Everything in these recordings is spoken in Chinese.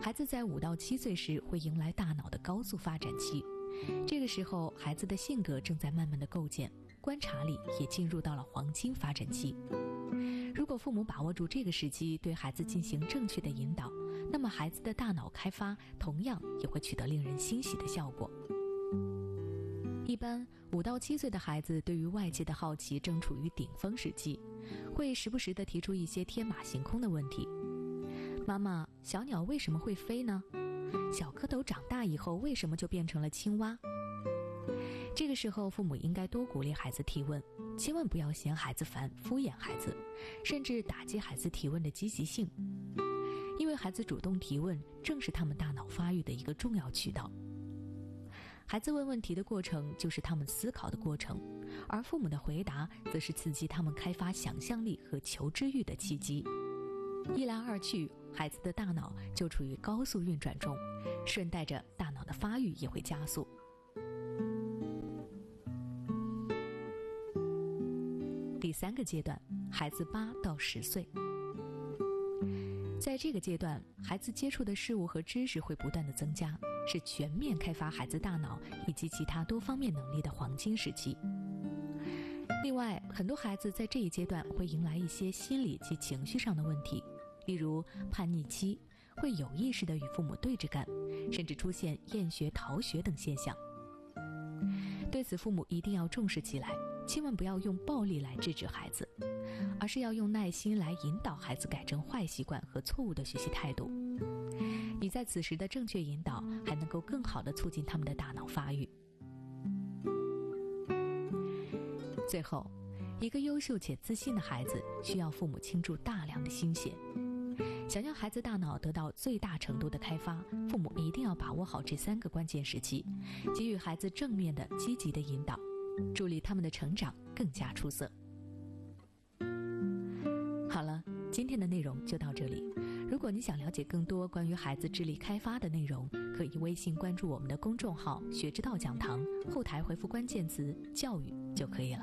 孩子在5到7岁时会迎来大脑的高速发展期，这个时候孩子的性格正在慢慢的构建，观察力也进入到了黄金发展期。如果父母把握住这个时期，对孩子进行正确的引导，那么孩子的大脑开发同样也会取得令人欣喜的效果。一般5到7岁的孩子对于外界的好奇正处于顶峰时期，会时不时地提出一些天马行空的问题。妈妈，小鸟为什么会飞呢？小蝌蚪长大以后为什么就变成了青蛙？这个时候父母应该多鼓励孩子提问，千万不要嫌孩子烦，敷衍孩子，甚至打击孩子提问的积极性。因为孩子主动提问正是他们大脑发育的一个重要渠道。孩子问问题的过程就是他们思考的过程，而父母的回答则是刺激他们开发想象力和求知欲的契机。一来二去，孩子的大脑就处于高速运转中，顺带着大脑的发育也会加速。第3个阶段，孩子8到10岁。在这个阶段，孩子接触的事物和知识会不断的增加，是全面开发孩子大脑以及其他多方面能力的黄金时期。另外，很多孩子在这一阶段会迎来一些心理及情绪上的问题，例如叛逆期，会有意识地与父母对着干，甚至出现厌学、逃学等现象。对此，父母一定要重视起来，千万不要用暴力来制止孩子，而是要用耐心来引导孩子改正坏习惯和错误的学习态度。你在此时的正确引导，还能够更好地促进他们的大脑发育。最后，一个优秀且自信的孩子需要父母倾注大量的心血。想要孩子大脑得到最大程度的开发，父母一定要把握好这3个关键时期，给予孩子正面的、积极的引导，助力他们的成长更加出色。好了，今天的内容就到这里。如果你想了解更多关于孩子智力开发的内容，可以微信关注我们的公众号“学之道讲堂”，后台回复关键词“教育”就可以了。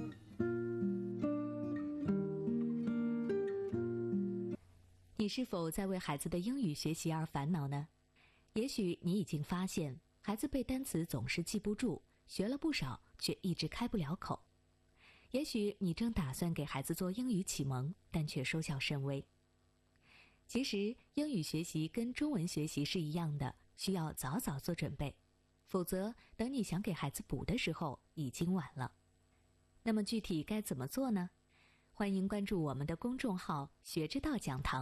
你是否在为孩子的英语学习而烦恼呢？也许你已经发现，孩子背单词总是记不住，学了不少却一直开不了口。也许你正打算给孩子做英语启蒙，但却收效甚微。其实，英语学习跟中文学习是一样的，需要早早做准备，否则等你想给孩子补的时候，已经晚了。那么具体该怎么做呢？欢迎关注我们的公众号“学之道讲堂”。